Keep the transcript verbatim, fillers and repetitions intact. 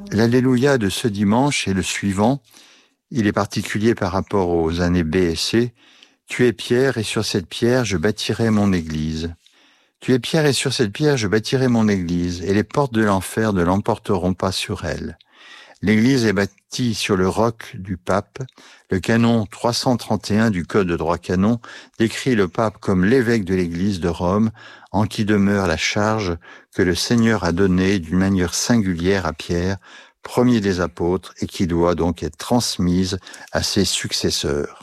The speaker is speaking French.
L'Alléluia de ce dimanche et le suivant, il est particulier par rapport aux années B et C. Tu es pierre et sur cette pierre je bâtirai mon église. Tu es pierre et sur cette pierre je bâtirai mon église et les portes de l'enfer ne l'emporteront pas sur elle. L'église est bâtie sur le roc du pape. Le canon trois cent trente et un du Code de droit canon décrit le pape comme l'évêque de l'église de Rome, en qui demeure la charge que le Seigneur a donnée d'une manière singulière à Pierre, premier des apôtres, et qui doit donc être transmise à ses successeurs.